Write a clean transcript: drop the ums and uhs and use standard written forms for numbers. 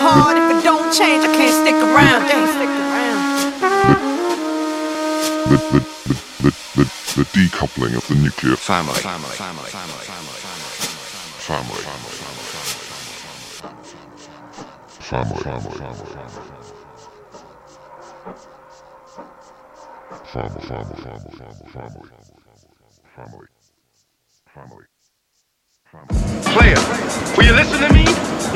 hard. If it don't change, I can't stick around. Can't stick around. The decoupling of the nuclear family. Family. Player, will you listen to me?